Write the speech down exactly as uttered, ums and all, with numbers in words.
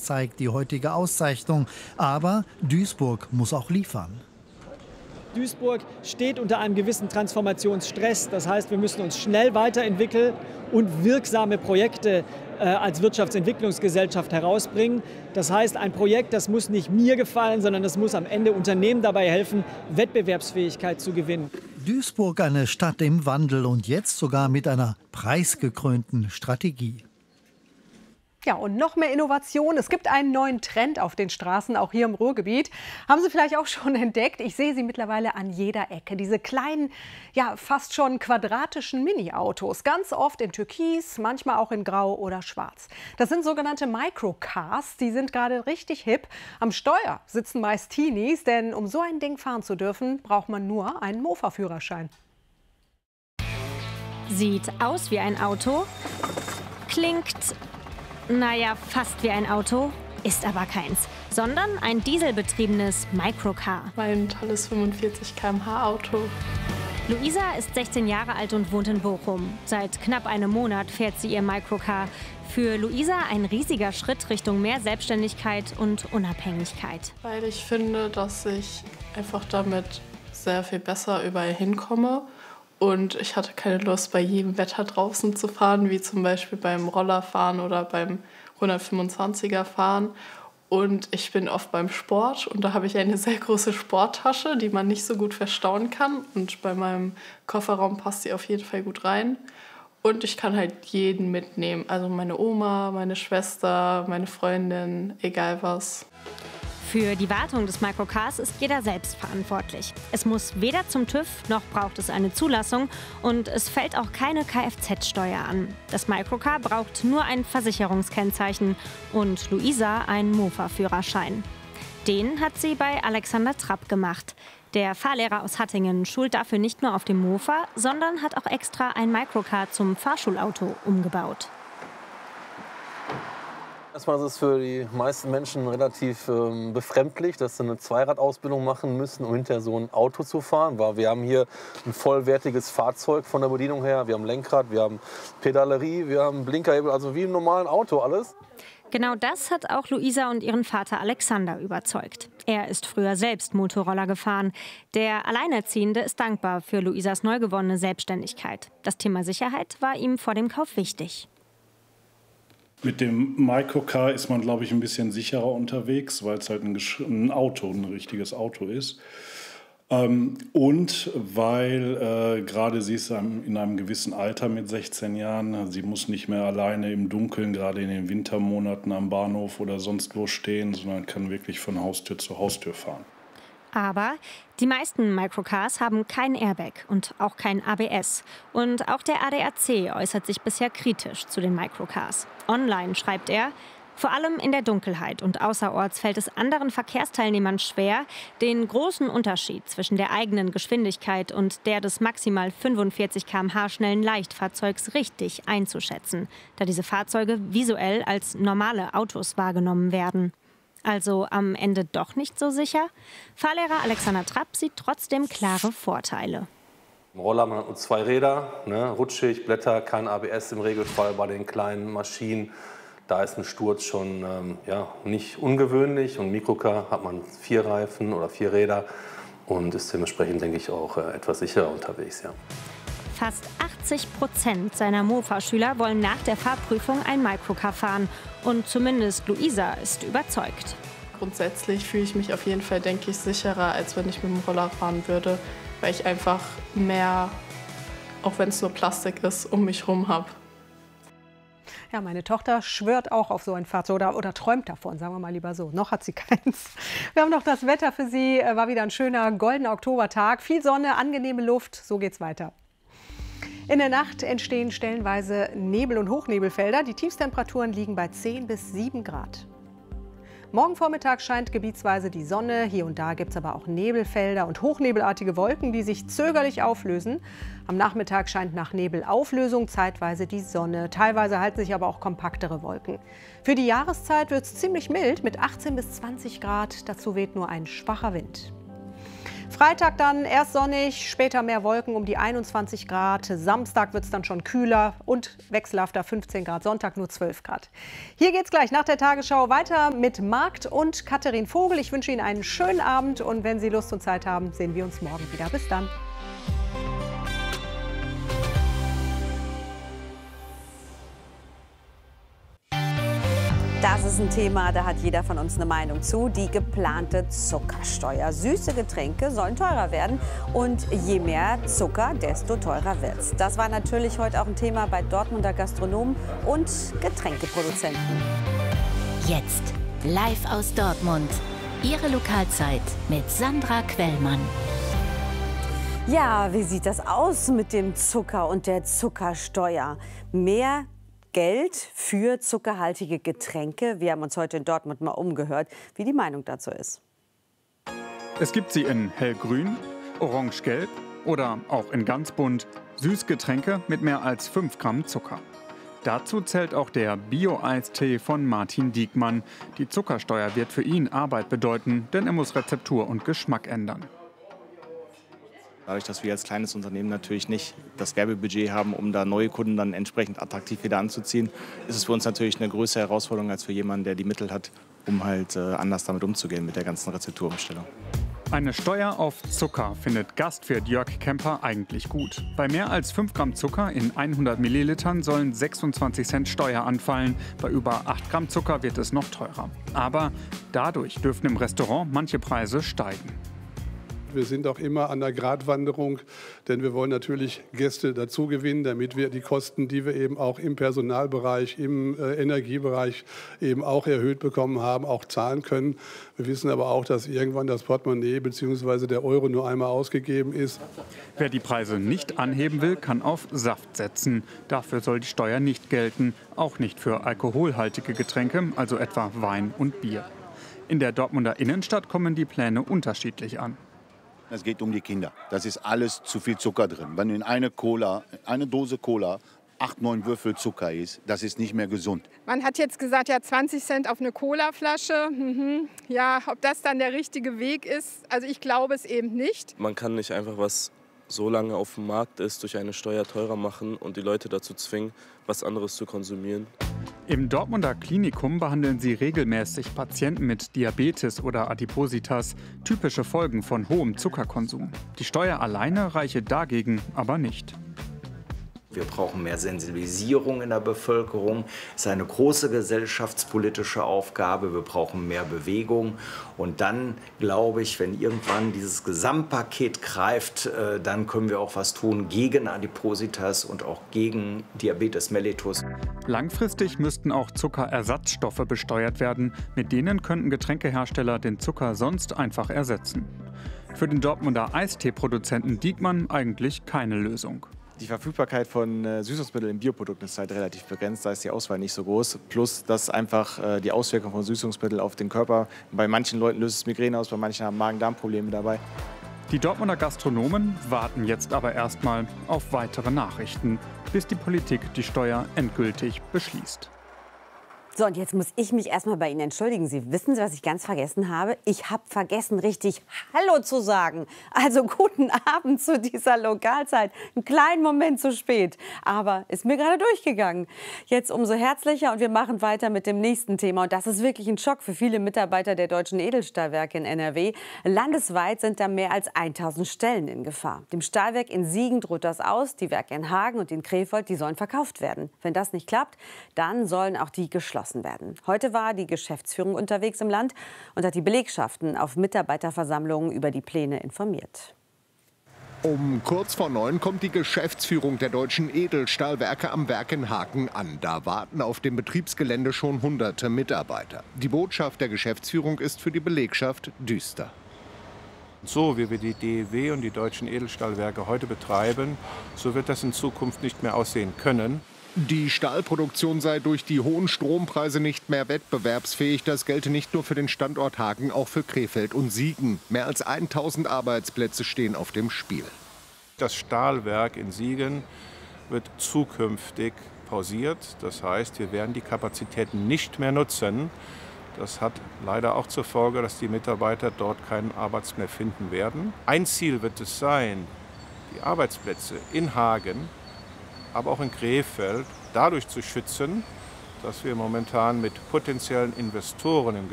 zeigt die heutige Auszeichnung. Aber Duisburg muss auch liefern. Duisburg steht unter einem gewissen Transformationsstress. Das heißt, wir müssen uns schnell weiterentwickeln und wirksame Projekte äh, als Wirtschaftsentwicklungsgesellschaft herausbringen. Das heißt, ein Projekt, das muss nicht mir gefallen, sondern das muss am Ende Unternehmen dabei helfen, Wettbewerbsfähigkeit zu gewinnen. Duisburg, eine Stadt im Wandel und jetzt sogar mit einer preisgekrönten Strategie. Ja, und noch mehr Innovation. Es gibt einen neuen Trend auf den Straßen, auch hier im Ruhrgebiet. Haben Sie vielleicht auch schon entdeckt? Ich sehe sie mittlerweile an jeder Ecke. Diese kleinen, ja fast schon quadratischen Mini-Autos. Ganz oft in Türkis, manchmal auch in Grau oder Schwarz. Das sind sogenannte Microcars. Die sind gerade richtig hip. Am Steuer sitzen meist Teenies, denn um so ein Ding fahren zu dürfen, braucht man nur einen Mofa-Führerschein. Sieht aus wie ein Auto, klingt naja, fast wie ein Auto, ist aber keins, sondern ein dieselbetriebenes Microcar. Mein tolles fünfundvierzig Kilometer pro Stunde Auto. Luisa ist sechzehn Jahre alt und wohnt in Bochum. Seit knapp einem Monat fährt sie ihr Microcar. Für Luisa ein riesiger Schritt Richtung mehr Selbstständigkeit und Unabhängigkeit. Weil ich finde, dass ich einfach damit sehr viel besser überall hinkomme. Und ich hatte keine Lust, bei jedem Wetter draußen zu fahren, wie zum Beispiel beim Rollerfahren oder beim hundertfünfundzwanziger fahren. Und ich bin oft beim Sport und da habe ich eine sehr große Sporttasche, die man nicht so gut verstauen kann. Und bei meinem Kofferraum passt sie auf jeden Fall gut rein. Und ich kann halt jeden mitnehmen, also meine Oma, meine Schwester, meine Freundin, egal was. Für die Wartung des Microcars ist jeder selbst verantwortlich. Es muss weder zum TÜV, noch braucht es eine Zulassung und es fällt auch keine Kfz-Steuer an. Das Microcar braucht nur ein Versicherungskennzeichen und Luisa einen Mofa-Führerschein. Den hat sie bei Alexander Trapp gemacht. Der Fahrlehrer aus Hattingen schult dafür nicht nur auf dem Mofa, sondern hat auch extra ein Microcar zum Fahrschulauto umgebaut. Erstmal ist es für die meisten Menschen relativ ähm, befremdlich, dass sie eine Zweiradausbildung machen müssen, um hinterher so ein Auto zu fahren. Weil wir haben hier ein vollwertiges Fahrzeug von der Bedienung her. Wir haben Lenkrad, wir haben Pedalerie, wir haben Blinkerhebel, also wie im normalen Auto alles. Genau das hat auch Luisa und ihren Vater Alexander überzeugt. Er ist früher selbst Motorroller gefahren. Der Alleinerziehende ist dankbar für Luisas neu gewonnene Selbstständigkeit. Das Thema Sicherheit war ihm vor dem Kauf wichtig. Mit dem Microcar ist man, glaube ich, ein bisschen sicherer unterwegs, weil es halt ein, ein Auto, ein richtiges Auto ist. Ähm, und weil äh, gerade sie ist in einem gewissen Alter mit sechzehn Jahren, sie muss nicht mehr alleine im Dunkeln, gerade in den Wintermonaten am Bahnhof oder sonst wo stehen, sondern kann wirklich von Haustür zu Haustür fahren. Aber die meisten Microcars haben kein Airbag und auch kein A B S. Und auch der A D A C äußert sich bisher kritisch zu den Microcars. Online schreibt er: Vor allem in der Dunkelheit und außerorts fällt es anderen Verkehrsteilnehmern schwer, den großen Unterschied zwischen der eigenen Geschwindigkeit und der des maximal fünfundvierzig Kilometer pro Stunde schnellen Leichtfahrzeugs richtig einzuschätzen, da diese Fahrzeuge visuell als normale Autos wahrgenommen werden. Also am Ende doch nicht so sicher? Fahrlehrer Alexander Trapp sieht trotzdem klare Vorteile. Im Roller man hat nur zwei Räder, ne, rutschig, Blätter, kein A B S im Regelfall bei den kleinen Maschinen. Da ist ein Sturz schon ähm, ja, nicht ungewöhnlich. Und im Microcar hat man vier Reifen oder vier Räder und ist dementsprechend, denke ich, auch äh, etwas sicherer unterwegs. Ja. Fast achtzig Prozent seiner Mofa-Schüler wollen nach der Fahrprüfung ein Microcar fahren. Und zumindest Luisa ist überzeugt. Grundsätzlich fühle ich mich auf jeden Fall, denke ich, sicherer, als wenn ich mit dem Roller fahren würde, weil ich einfach mehr, auch wenn es nur Plastik ist, um mich herum habe. Ja, meine Tochter schwört auch auf so ein Fahrzeug oder, oder träumt davon, sagen wir mal lieber so. Noch hat sie keins. Wir haben noch das Wetter für Sie. War wieder ein schöner goldener Oktobertag. Viel Sonne, angenehme Luft. So geht's weiter. In der Nacht entstehen stellenweise Nebel- und Hochnebelfelder. Die Tiefstemperaturen liegen bei zehn bis sieben Grad. Morgen Vormittag scheint gebietsweise die Sonne. Hier und da gibt es aber auch Nebelfelder und hochnebelartige Wolken, die sich zögerlich auflösen. Am Nachmittag scheint nach Nebelauflösung zeitweise die Sonne. Teilweise halten sich aber auch kompaktere Wolken. Für die Jahreszeit wird es ziemlich mild mit achtzehn bis zwanzig Grad. Dazu weht nur ein schwacher Wind. Freitag dann erst sonnig, später mehr Wolken um die einundzwanzig Grad. Samstag wird es dann schon kühler und wechselhafter fünfzehn Grad. Sonntag nur zwölf Grad. Hier geht's gleich nach der Tagesschau weiter mit Markt und Katharin Vogel. Ich wünsche Ihnen einen schönen Abend und wenn Sie Lust und Zeit haben, sehen wir uns morgen wieder. Bis dann. Das ist ein Thema, da hat jeder von uns eine Meinung zu. Die geplante Zuckersteuer. Süße Getränke sollen teurer werden und je mehr Zucker, desto teurer wird's. Das war natürlich heute auch ein Thema bei Dortmunder Gastronomen und Getränkeproduzenten. Jetzt live aus Dortmund. Ihre Lokalzeit mit Sandra Quellmann. Ja, wie sieht das aus mit dem Zucker und der Zuckersteuer? Mehr Geld für zuckerhaltige Getränke. Wir haben uns heute in Dortmund mal umgehört, wie die Meinung dazu ist. Es gibt sie in hellgrün, orange-gelb oder auch in ganz bunt Süßgetränke mit mehr als fünf Gramm Zucker. Dazu zählt auch der Bio-Eistee von Martin Diekmann. Die Zuckersteuer wird für ihn Arbeit bedeuten, denn er muss Rezeptur und Geschmack ändern. Dadurch, dass wir als kleines Unternehmen natürlich nicht das Werbebudget haben, um da neue Kunden dann entsprechend attraktiv wieder anzuziehen, ist es für uns natürlich eine größere Herausforderung als für jemanden, der die Mittel hat, um halt äh, anders damit umzugehen mit der ganzen Rezepturumstellung. Eine Steuer auf Zucker findet Gastwirt Jörg Kemper eigentlich gut. Bei mehr als fünf Gramm Zucker in hundert Millilitern sollen sechsundzwanzig Cent Steuer anfallen. Bei über acht Gramm Zucker wird es noch teurer. Aber dadurch dürfen im Restaurant manche Preise steigen. Wir sind auch immer an der Gratwanderung, denn wir wollen natürlich Gäste dazu gewinnen, damit wir die Kosten, die wir eben auch im Personalbereich, im äh, Energiebereich eben auch erhöht bekommen haben, auch zahlen können. Wir wissen aber auch, dass irgendwann das Portemonnaie bzw. der Euro nur einmal ausgegeben ist. Wer die Preise nicht anheben will, kann auf Saft setzen. Dafür soll die Steuer nicht gelten, auch nicht für alkoholhaltige Getränke, also etwa Wein und Bier. In der Dortmunder Innenstadt kommen die Pläne unterschiedlich an. Es geht um die Kinder. Das ist alles zu viel Zucker drin. Wenn in eine Cola, eine Dose Cola acht, neun Würfel Zucker ist, das ist nicht mehr gesund. Man hat jetzt gesagt, ja zwanzig Cent auf eine Colaflasche. Mhm. Ja, ob das dann der richtige Weg ist, also ich glaube es eben nicht. Man kann nicht einfach, was so lange auf dem Markt ist, durch eine Steuer teurer machen und die Leute dazu zwingen, was anderes zu konsumieren. Im Dortmunder Klinikum behandeln sie regelmäßig Patienten mit Diabetes oder Adipositas, typische Folgen von hohem Zuckerkonsum. Die Steuer alleine reiche dagegen aber nicht. Wir brauchen mehr Sensibilisierung in der Bevölkerung. Es ist eine große gesellschaftspolitische Aufgabe. Wir brauchen mehr Bewegung. Und dann, glaube ich, wenn irgendwann dieses Gesamtpaket greift, dann können wir auch was tun gegen Adipositas und auch gegen Diabetes mellitus. Langfristig müssten auch Zuckerersatzstoffe besteuert werden. Mit denen könnten Getränkehersteller den Zucker sonst einfach ersetzen. Für den Dortmunder Eistee-Produzenten Diekmann eigentlich keine Lösung. Die Verfügbarkeit von äh, Süßungsmitteln in Bioprodukten ist halt relativ begrenzt, da ist die Auswahl nicht so groß. Plus, dass einfach äh, die Auswirkungen von Süßungsmitteln auf den Körper, bei manchen Leuten löst es Migräne aus, bei manchen haben Magen-Darm-Probleme dabei. Die Dortmunder Gastronomen warten jetzt aber erstmal auf weitere Nachrichten, bis die Politik die Steuer endgültig beschließt. So, und jetzt muss ich mich erstmal bei Ihnen entschuldigen. Sie wissen, was ich ganz vergessen habe? Ich habe vergessen, richtig Hallo zu sagen. Also guten Abend zu dieser Lokalzeit. Einen kleinen Moment zu spät, aber ist mir gerade durchgegangen. Jetzt umso herzlicher und wir machen weiter mit dem nächsten Thema. Und das ist wirklich ein Schock für viele Mitarbeiter der deutschen Edelstahlwerke in N R W. Landesweit sind da mehr als tausend Stellen in Gefahr. Dem Stahlwerk in Siegen droht das aus. Die Werke in Hagen und in Krefeld, die sollen verkauft werden. Wenn das nicht klappt, dann sollen auch die geschlossen werden. Heute war die Geschäftsführung unterwegs im Land und hat die Belegschaften auf Mitarbeiterversammlungen über die Pläne informiert. Um kurz vor neun kommt die Geschäftsführung der deutschen Edelstahlwerke am Werk in Hagen an. Da warten auf dem Betriebsgelände schon hunderte Mitarbeiter. Die Botschaft der Geschäftsführung ist für die Belegschaft düster. So wie wir die D E W und die deutschen Edelstahlwerke heute betreiben, so wird das in Zukunft nicht mehr aussehen können. Die Stahlproduktion sei durch die hohen Strompreise nicht mehr wettbewerbsfähig. Das gelte nicht nur für den Standort Hagen, auch für Krefeld und Siegen. Mehr als tausend Arbeitsplätze stehen auf dem Spiel. Das Stahlwerk in Siegen wird zukünftig pausiert. Das heißt, wir werden die Kapazitäten nicht mehr nutzen, Das hat leider auch zur Folge, dass die Mitarbeiter dort keinen Arbeitsplatz mehr finden werden. Ein Ziel wird es sein, die Arbeitsplätze in Hagen, aber auch in Krefeld dadurch zu schützen, dass wir momentan mit potenziellen Investoren im